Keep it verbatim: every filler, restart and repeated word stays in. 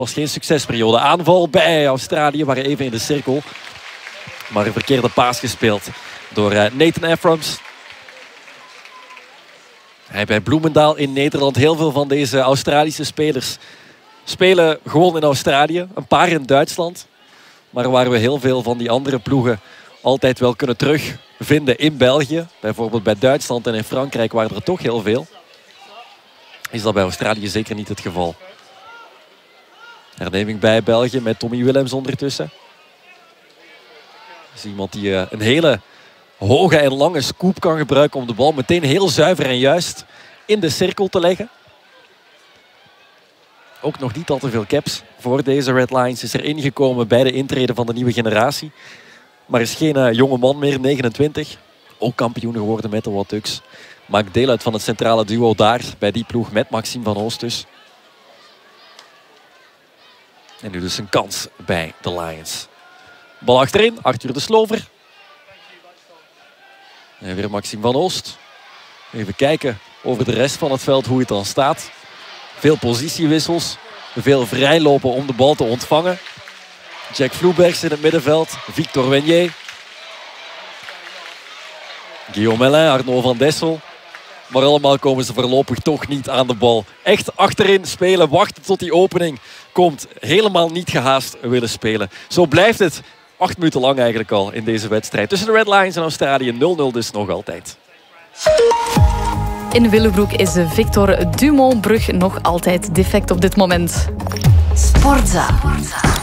was geen succesperiode. Aanval bij Australië, waren even in de cirkel. Maar een verkeerde paas gespeeld door Nathan Ephraim. Hij bij Bloemendaal in Nederland. Heel veel van deze Australische spelers spelen gewoon in Australië. Een paar in Duitsland. Maar waar we heel veel van die andere ploegen altijd wel kunnen terugvinden in België. Bijvoorbeeld bij Duitsland en in Frankrijk waren er toch heel veel. Is dat bij Australië zeker niet het geval. Herneming bij België met Tommy Willems ondertussen. Dat is iemand die een hele hoge en lange scoop kan gebruiken om de bal meteen heel zuiver en juist in de cirkel te leggen. Ook nog niet al te veel caps voor deze Red Lions. Is er ingekomen bij de intrede van de nieuwe generatie. Maar is geen uh, jonge man meer, negenentwintig. Ook kampioen geworden met de Wattucks. Maakt deel uit van het centrale duo daar bij die ploeg met Maxime van Oost dus. En nu dus een kans bij de Lions. Bal achterin, Arthur de Slover. En weer Maxime van Oost. Even kijken over de rest van het veld hoe het dan staat. Veel positiewissels. Veel vrijlopen om de bal te ontvangen. Jack Vloebergs in het middenveld. Victor Wenier. Guillaume Mellin, Arnaud van Dessel. Maar allemaal komen ze voorlopig toch niet aan de bal. Echt achterin spelen, wachten tot die opening komt. Helemaal niet gehaast willen spelen. Zo blijft het acht minuten lang eigenlijk al in deze wedstrijd. Tussen de Red Lions en Australië nul nul dus nog altijd. In Willebroek is de Victor Dumont-brug nog altijd defect op dit moment. Sportza.